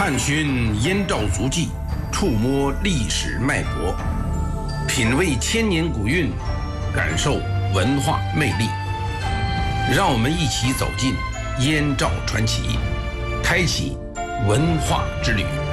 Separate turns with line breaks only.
探寻燕赵足迹，触摸历史脉搏，品味千年古韵，感受文化魅力。让我们一起走进燕赵传奇，开启文化之旅。